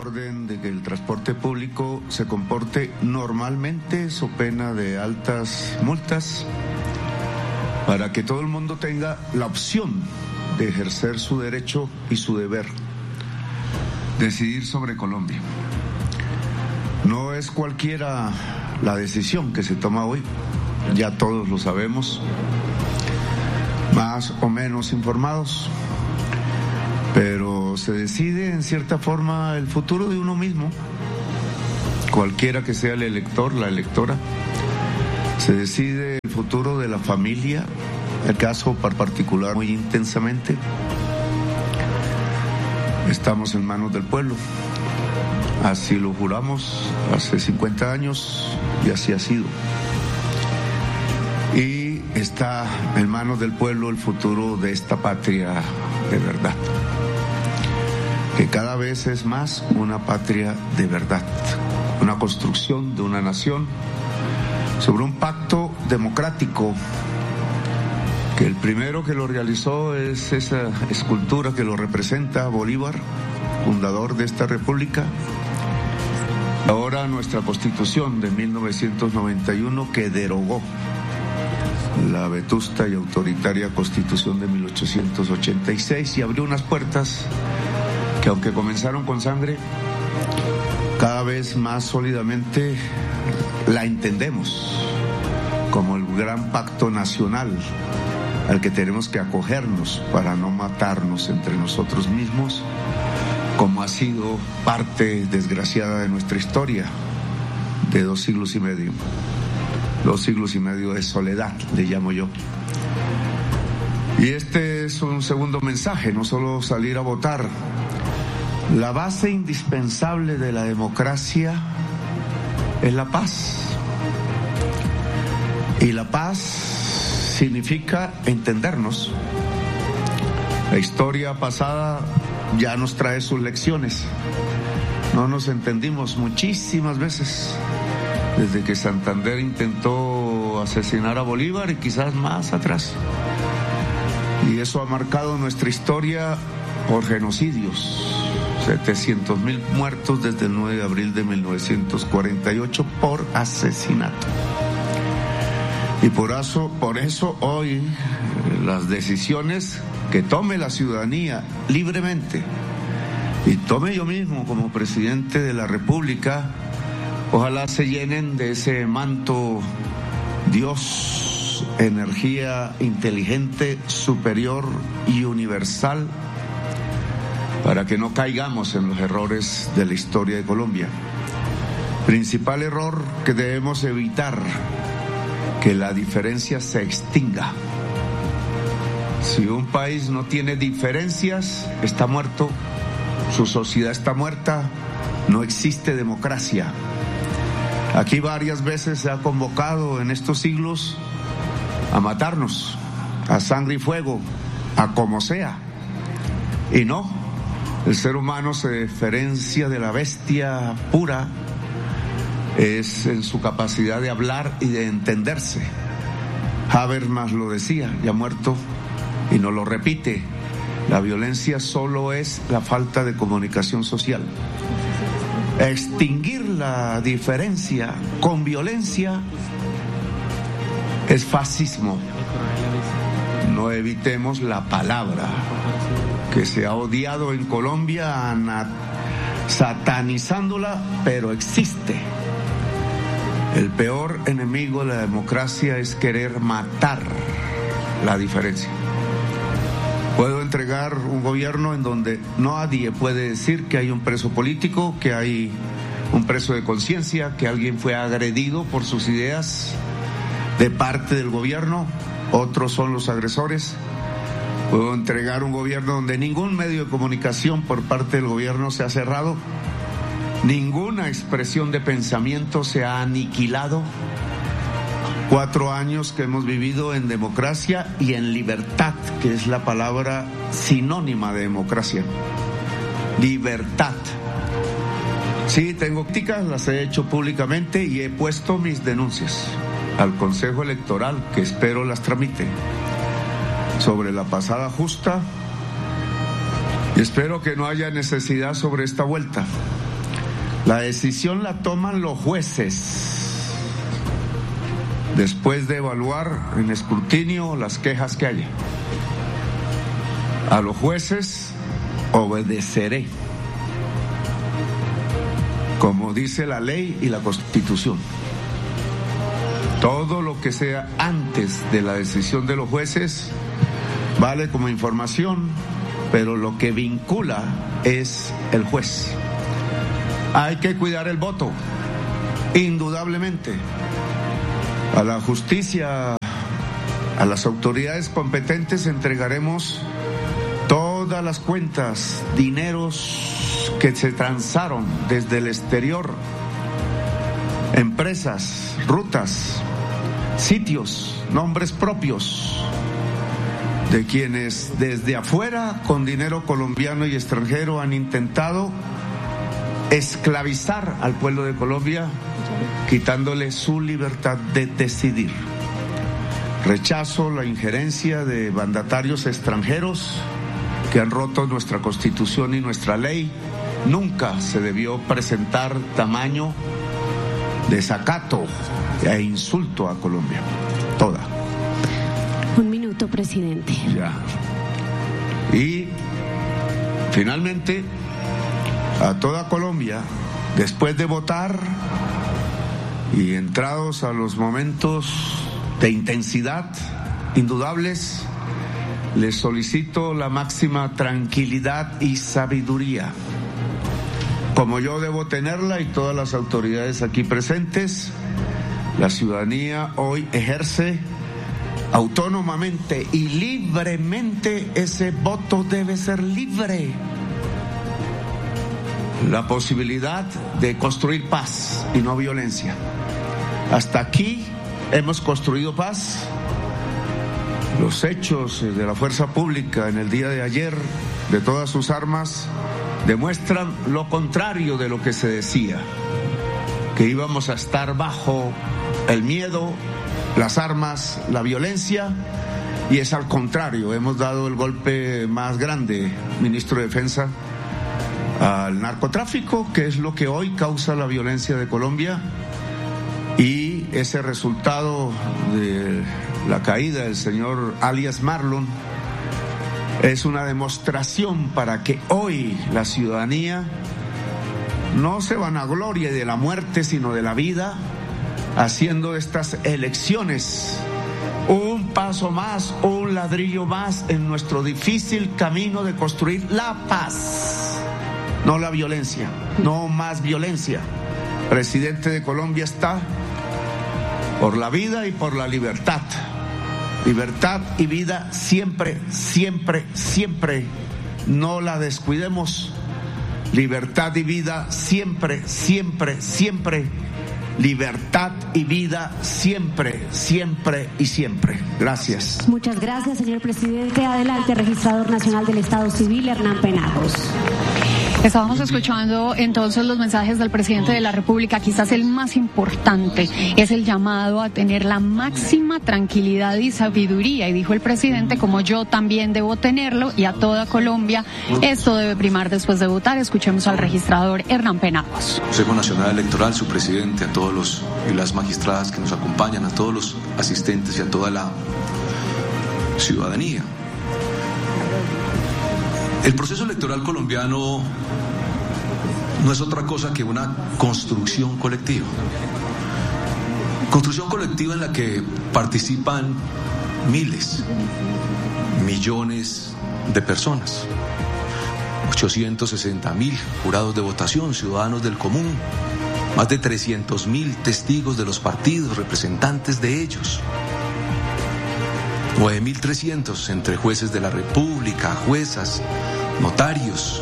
orden de que el transporte público se comporte normalmente, so pena de altas multas, para que todo el mundo tenga la opción de ejercer su derecho y su deber, decidir sobre Colombia. No es cualquiera la decisión que se toma hoy, ya todos lo sabemos, más o menos informados, pero se decide en cierta forma el futuro de uno mismo, cualquiera que sea el elector, la electora. Se decide el futuro de la familia, el caso particular muy intensamente. Estamos en manos del pueblo, así lo juramos hace 50 años y así ha sido. Y está en manos del pueblo el futuro de esta patria de verdad, que cada vez es más una patria de verdad, una construcción de una nación sobre un pacto democrático, que el primero que lo realizó es esa escultura que lo representa, Bolívar, fundador de esta república. Ahora nuestra Constitución de 1991, que derogó la vetusta y autoritaria Constitución de 1886 y abrió unas puertas que, aunque comenzaron con sangre, cada vez más sólidamente la entendemos como el gran pacto nacional al que tenemos que acogernos para no matarnos entre nosotros mismos, como ha sido parte desgraciada de nuestra historia de 2 siglos y medio. 2 siglos y medio de soledad, le llamo yo. Y este es un segundo mensaje, no solo salir a votar. La base indispensable de la democracia es la paz. Y la paz significa entendernos. La historia pasada ya nos trae sus lecciones. No nos entendimos muchísimas veces, desde que Santander intentó asesinar a Bolívar y quizás más atrás. Y eso ha marcado nuestra historia por genocidios. 700,000 muertos desde el 9 de abril de 1948 por asesinato. Y por eso hoy las decisiones que tome la ciudadanía libremente y tome yo mismo como presidente de la República, ojalá se llenen de ese manto Dios, energía inteligente, superior y universal, para que no caigamos en los errores de la historia de Colombia. Principal error que debemos evitar: que la diferencia se extinga. Si un país no tiene diferencias, está muerto, su sociedad está muerta, no existe democracia. Aquí varias veces se ha convocado en estos siglos a matarnos, a sangre y fuego, a como sea. Y no, el ser humano se diferencia de la bestia pura, es en su capacidad de hablar y de entenderse. Habermas lo decía, ya muerto, y no lo repite: la violencia solo es la falta de comunicación social. Extinguir la diferencia con violencia es fascismo. No evitemos la palabra que se ha odiado en Colombia, satanizándola, pero existe. El peor enemigo de la democracia es querer matar la diferencia. Puedo entregar un gobierno en donde nadie puede decir que hay un preso político, que hay un preso de conciencia, que alguien fue agredido por sus ideas de parte del gobierno, otros son los agresores. Puedo entregar un gobierno donde ningún medio de comunicación por parte del gobierno se ha cerrado, ninguna expresión de pensamiento se ha aniquilado. 4 años que hemos vivido en democracia y en libertad, que es la palabra sinónima de democracia. Libertad. Sí, tengo críticas, las he hecho públicamente y he puesto mis denuncias al Consejo Electoral, que espero las tramite, sobre la pasada justa, y espero que no haya necesidad sobre esta vuelta. La decisión la toman los jueces después de evaluar en escrutinio las quejas que haya. A los jueces obedeceré, como dice la ley y la Constitución. Todo lo que sea antes de la decisión de los jueces vale como información, pero lo que vincula es el juez. Hay que cuidar el voto, indudablemente. A la justicia, a las autoridades competentes entregaremos todas las cuentas, dineros que se transaron desde el exterior, empresas, rutas, sitios, nombres propios de quienes desde afuera con dinero colombiano y extranjero han intentado esclavizar al pueblo de Colombia, quitándole su libertad de decidir. Rechazo la injerencia de mandatarios extranjeros que han roto nuestra Constitución y nuestra ley. Nunca se debió presentar tamaño desacato e insulto a Colombia. Toda. Un minuto, presidente. Ya. Y finalmente, a toda Colombia, después de votar y entrados a los momentos de intensidad indudables, les solicito la máxima tranquilidad y sabiduría, como yo debo tenerla y todas las autoridades aquí presentes. La ciudadanía hoy ejerce autónomamente y libremente, ese voto debe ser libre, la posibilidad de construir paz y no violencia. Hasta aquí hemos construido paz. Los hechos de la fuerza pública en el día de ayer, de todas sus armas, demuestran lo contrario de lo que se decía, que íbamos a estar bajo el miedo, las armas, la violencia, y es al contrario. Hemos dado el golpe más grande, ministro de Defensa, al narcotráfico, que es lo que hoy causa la violencia de Colombia, y ese resultado de la caída del señor alias Marlon es una demostración para que hoy la ciudadanía no se vanaglorie de la muerte, sino de la vida, haciendo estas elecciones un paso más, un ladrillo más en nuestro difícil camino de construir la paz, no la violencia, no más violencia. El presidente de Colombia está por la vida y por la libertad. Libertad y vida siempre, siempre, siempre. No la descuidemos. Libertad y vida siempre, siempre, siempre. Libertad y vida siempre, siempre y siempre. Gracias. Muchas gracias, señor presidente. Adelante, registrador nacional del Estado Civil, Hernán Penagos. Estábamos escuchando entonces los mensajes del presidente de la República. Quizás el más importante es el llamado a tener la máxima tranquilidad y sabiduría. Y dijo el presidente, como yo también debo tenerlo, y a toda Colombia esto debe primar después de votar. Escuchemos al registrador Hernán Penagos. Consejo Nacional Electoral, su presidente, a todos los y las magistradas que nos acompañan, a todos los asistentes y a toda la ciudadanía. El proceso electoral colombiano no es otra cosa que una construcción colectiva. Construcción colectiva en la que participan miles, millones de personas. 860.000 jurados de votación, ciudadanos del común, más de 300.000 testigos de los partidos, representantes de ellos. 9.300 entre jueces de la República, juezas, notarios,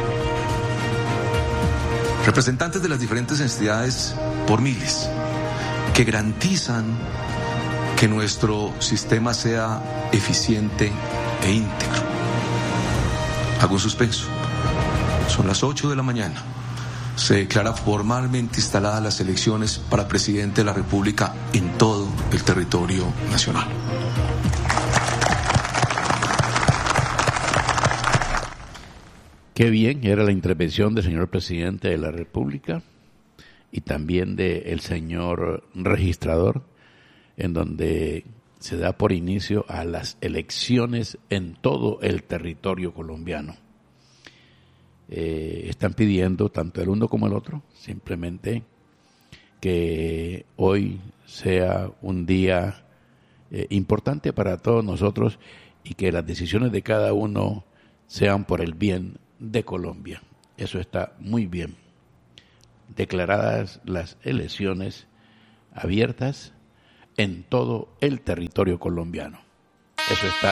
representantes de las diferentes entidades por miles, que garantizan que nuestro sistema sea eficiente e íntegro. Hago un suspenso. Son las 8 de la mañana. Se declara formalmente instaladas las elecciones para presidente de la República en todo el territorio nacional. Qué bien era la intervención del señor presidente de la República y también del señor registrador, en donde se da por inicio a las elecciones en todo el territorio colombiano. Están pidiendo, tanto el uno como el otro, simplemente que hoy sea un día importante para todos nosotros y que las decisiones de cada uno sean por el bien de Colombia. Eso está muy bien. Declaradas las elecciones abiertas en todo el territorio colombiano. Eso está